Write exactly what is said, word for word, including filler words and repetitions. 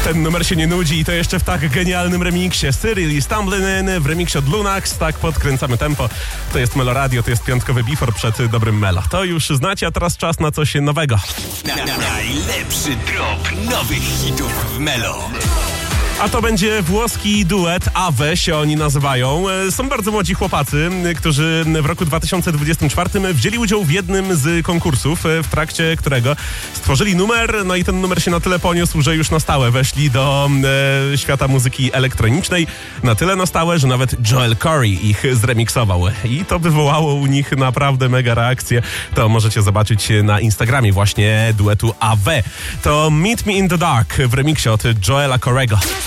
Ten numer się nie nudzi i to jeszcze w tak genialnym remiksie. Cyril i Stumbling In w remiksie od Lunax. Tak podkręcamy tempo. To jest Melo Radio, to jest piątkowy before przed dobrym Melo. To już znacie, a teraz czas na coś nowego. Na, na, najlepszy drop nowych hitów w Melo. A to będzie włoski duet, Ave się oni nazywają. Są bardzo młodzi chłopacy, którzy w roku dwa tysiące dwudziestym czwartym wzięli udział w jednym z konkursów, w trakcie którego stworzyli numer, no i ten numer się na tyle poniósł, że już na stałe weszli do e, świata muzyki elektronicznej. Na tyle na stałe, że nawet Joel Corey ich zremiksował. I to wywołało u nich naprawdę mega reakcję. To możecie zobaczyć na Instagramie właśnie duetu Ave. To Meet Me in the Dark w remiksie od Joela Corrego.